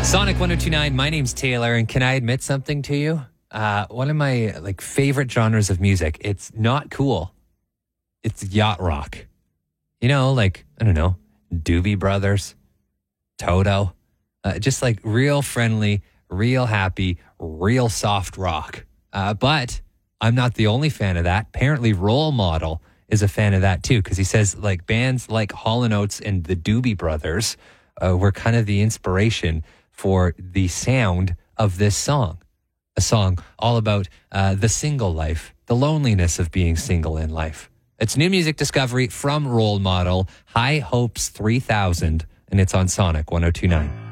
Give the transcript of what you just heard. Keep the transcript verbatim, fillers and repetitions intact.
Sonic one oh two point nine, my name's Taylor, and can I admit something to you? Uh, one of my like favorite genres of music, it's not cool. It's yacht rock. You know, like, I don't know, Doobie Brothers, Toto, uh, just like real friendly, real happy, real soft rock. Uh, but I'm not the only fan of that. Apparently Role Model is a fan of that too, because he says like bands like Hall and Oates and the Doobie Brothers uh, were kind of the inspiration for the sound of this song. A song all about uh, the single life, the loneliness of being single in life. It's new music discovery from Role Model, High Hopes three thousand, and it's on Sonic one oh two point nine.